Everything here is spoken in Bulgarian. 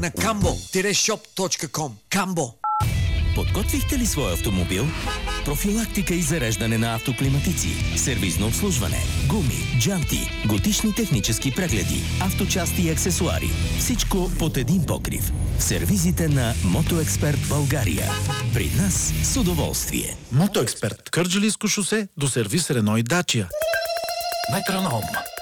на cambo-shop.com. Камбо. Подготвихте ли своя автомобил? Профилактика и зареждане на автоклиматици, сервизно обслужване, гуми, джанти, годишни технически прегледи, авточасти и аксесуари. Всичко под един покрив. В сервизите на Мотоексперт България. При нас с удоволствие. Мотоексперт. Кърджалийско шосе до сервис Рено и Дачия. Метроном.